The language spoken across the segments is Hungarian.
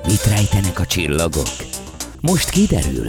Mit rejtenek a csillagok? Most kiderül.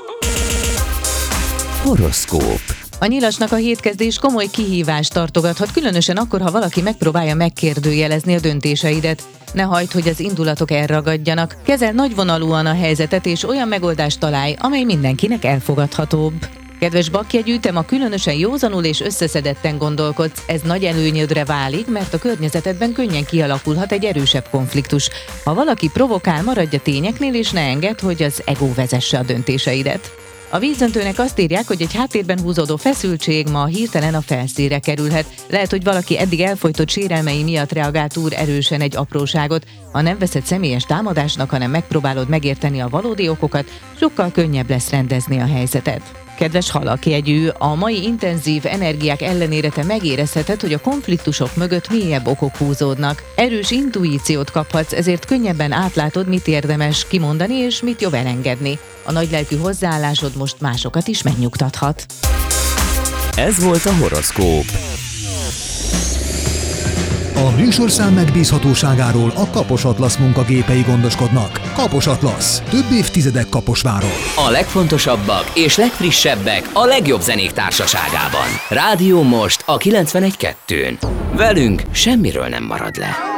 Horoszkóp. A nyilasnak a hétkezdés komoly kihívást tartogathat, különösen akkor, ha valaki megpróbálja megkérdőjelezni a döntéseidet. Ne hagyd, hogy az indulatok elragadjanak. Kezel nagyvonalúan a helyzetet, és olyan megoldást találj, amely mindenkinek elfogadhatóbb. Kedves bakkjegyű, te ma különösen józanul és összeszedetten gondolkodsz. Ez nagy előnyödre válik, mert a környezetedben könnyen kialakulhat egy erősebb konfliktus. Ha valaki provokál, maradj a tényeknél, és ne engedd, hogy az ego vezesse a döntéseidet. A vízdöntőnek azt írják, hogy egy háttérben húzódó feszültség ma hirtelen a felszínre kerülhet. Lehet, hogy valaki eddig elfojtott sérelmei miatt reagált túl erősen egy apróságot. Ha nem veszed személyes támadásnak, hanem megpróbálod megérteni a valódi okokat, sokkal könnyebb lesz rendezni a helyzetet. Kedves halakjegyű, a mai intenzív energiák ellenére te megérezheted, hogy a konfliktusok mögött mélyebb okok húzódnak. Erős intuíciót kaphatsz, ezért könnyebben átlátod, mit érdemes kimondani és mit jobb elengedni. A nagylelkű hozzáállásod most másokat is megnyugtathat. Ez volt a horoszkóp. A műsorszám megbízhatóságáról a Kapos Atlasz munkagépei gondoskodnak. Kapos Atlasz. Több évtizedek Kaposváron. A legfontosabbak és legfrissebbek a legjobb zenék társaságában. Rádió Most a 91.2-n. Velünk semmiről nem marad le.